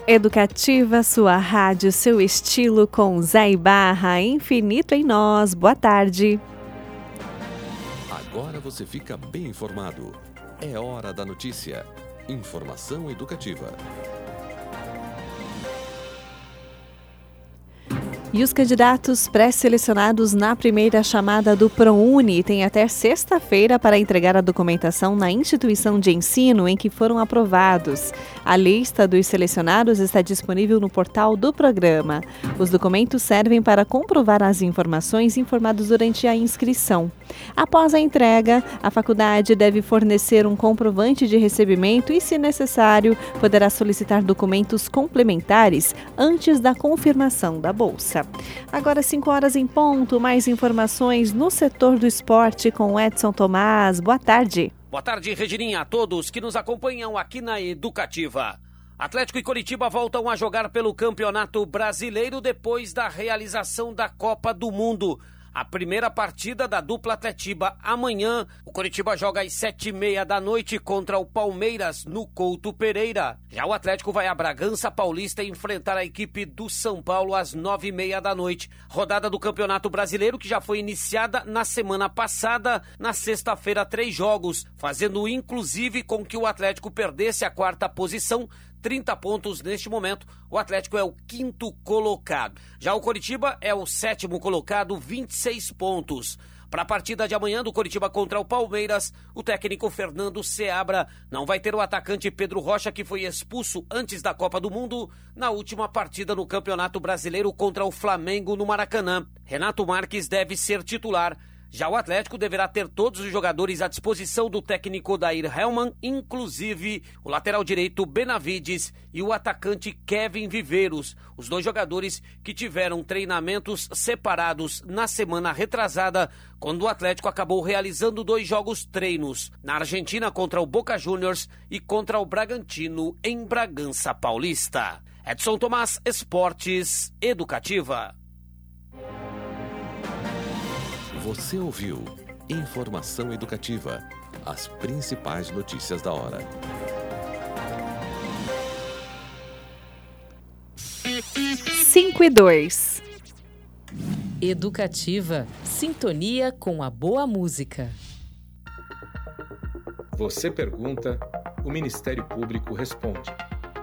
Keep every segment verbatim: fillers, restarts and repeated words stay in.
Educativa, sua rádio, seu estilo com Zé Barra, infinito em nós. Boa tarde. Agora você fica bem informado. É hora da notícia. Informação educativa. E os candidatos pré-selecionados na primeira chamada do ProUni têm até sexta-feira para entregar a documentação na instituição de ensino em que foram aprovados. A lista dos selecionados está disponível no portal do programa. Os documentos servem para comprovar as informações informadas durante a inscrição. Após a entrega, a faculdade deve fornecer um comprovante de recebimento e, se necessário, poderá solicitar documentos complementares antes da confirmação da bolsa. Agora, cinco horas em ponto, mais informações no setor do esporte com Edson Tomás. Boa tarde. Boa tarde, Regininha, a todos que nos acompanham aqui na Educativa. Atlético e Coritiba voltam a jogar pelo Campeonato Brasileiro depois da realização da Copa do Mundo. A primeira partida da dupla Atletiba amanhã. O Coritiba joga às sete e meia da noite contra o Palmeiras no Couto Pereira. Já o Atlético vai a Bragança Paulista enfrentar a equipe do São Paulo às nove e meia da noite. Rodada do Campeonato Brasileiro que já foi iniciada na semana passada. Na sexta-feira, três jogos, fazendo inclusive com que o Atlético perdesse a quarta posição. trinta pontos neste momento, o Atlético é o quinto colocado. Já o Coritiba é o sétimo colocado, vinte e seis pontos. Para a partida de amanhã do Coritiba contra o Palmeiras, o técnico Fernando Seabra não vai ter o atacante Pedro Rocha, que foi expulso antes da Copa do Mundo na última partida no Campeonato Brasileiro contra o Flamengo no Maracanã. Renato Marques deve ser titular. Já o Atlético deverá ter todos os jogadores à disposição do técnico Odair Hellmann, inclusive o lateral direito Benavides e o atacante Kevin Viveiros, os dois jogadores que tiveram treinamentos separados na semana retrasada, quando o Atlético acabou realizando dois jogos treinos, na Argentina contra o Boca Juniors e contra o Bragantino em Bragança Paulista. Edson Tomás, Esportes Educativa. Você ouviu Informação Educativa, as principais notícias da hora. cinco e dois. Educativa, sintonia com a boa música. Você pergunta, o Ministério Público responde.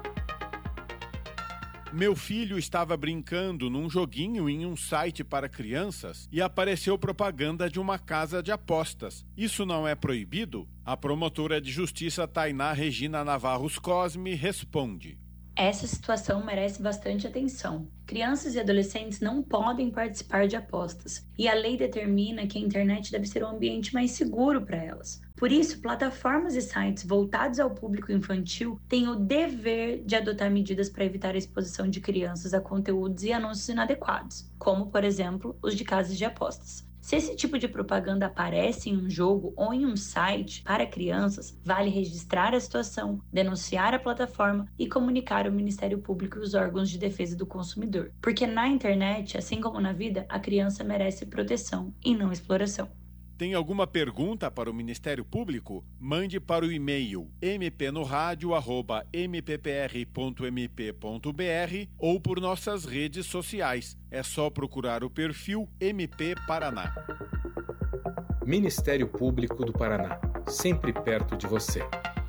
Meu filho estava brincando num joguinho em um site para crianças e apareceu propaganda de uma casa de apostas. Isso não é proibido? A promotora de justiça Tainá Regina Navarros Cosme responde. Essa situação merece bastante atenção. Crianças e adolescentes não podem participar de apostas e a lei determina que a internet deve ser um ambiente mais seguro para elas. Por isso, plataformas e sites voltados ao público infantil têm o dever de adotar medidas para evitar a exposição de crianças a conteúdos e anúncios inadequados, como, por exemplo, os de casas de apostas. Se esse tipo de propaganda aparece em um jogo ou em um site para crianças, vale registrar a situação, denunciar a plataforma e comunicar ao Ministério Público e os órgãos de defesa do consumidor. Porque na internet, assim como na vida, a criança merece proteção e não exploração. Tem alguma pergunta para o Ministério Público? Mande para o e-mail m p no rádio arroba m p p r ponto m p ponto b r ou por nossas redes sociais. É só procurar o perfil M P Paraná. Ministério Público do Paraná, sempre perto de você.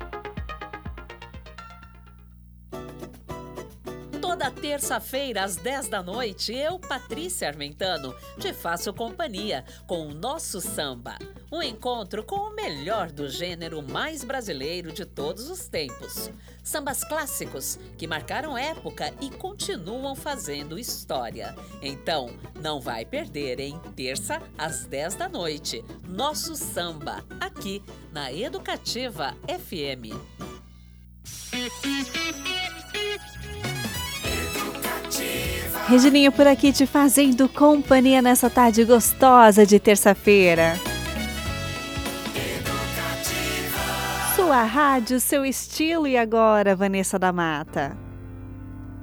Toda terça-feira, às dez da noite, eu, Patrícia Armentano, te faço companhia com o Nosso Samba. Um encontro com o melhor do gênero mais brasileiro de todos os tempos. Sambas clássicos que marcaram época e continuam fazendo história. Então, não vai perder, hein? Terça, às dez da noite. Nosso Samba, aqui na Educativa F M. Regininha por aqui te fazendo companhia nessa tarde gostosa de terça-feira. Sua rádio, seu estilo e agora, Vanessa da Mata.